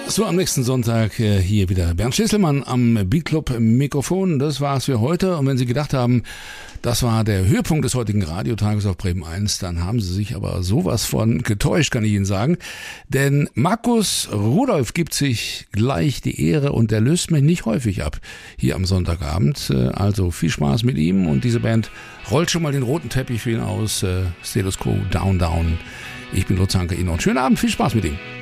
So, am nächsten Sonntag hier wieder Bernd Schlesselmann am Beat Club Mikrofon. Das war's für heute. Und wenn Sie gedacht haben, das war der Höhepunkt des heutigen Radiotages auf Bremen 1, dann haben Sie sich aber sowas von getäuscht, kann ich Ihnen sagen. Denn Markus Rudolph gibt sich gleich die Ehre und der löst mich nicht häufig ab hier am Sonntagabend. Also viel Spaß mit ihm und diese Band rollt schon mal den roten Teppich für ihn aus. Status Quo, Down, Down. Ich bin Lutz Hanke, Ihnen noch einen schönen Abend, viel Spaß mit ihm.